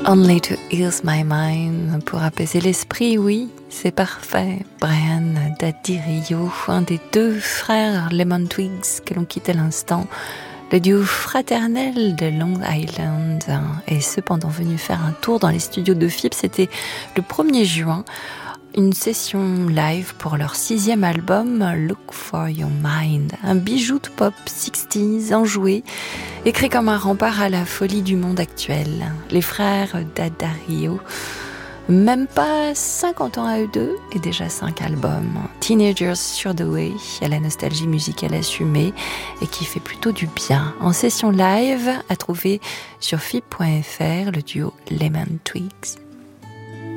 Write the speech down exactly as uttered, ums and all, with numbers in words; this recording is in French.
Only to ease my mind, pour apaiser l'esprit, oui, c'est parfait. Brian Daddy Rio, un des deux frères Lemon Twigs que l'on quitte à l'instant, le duo fraternel de Long Island, est cependant venu faire un tour dans les studios de Phipps. C'était le premier juin, une session live pour leur sixième album Look for Your Mind, un bijou de pop sixties enjoué, écrit comme un rempart à la folie du monde actuel. Les frères Daddario, même pas cinquante ans à eux deux, et déjà cinq albums. Teenagers sur the Way, à la nostalgie musicale assumée et qui fait plutôt du bien. En session live, à trouver sur phip point f r, le duo Lemon Twigs.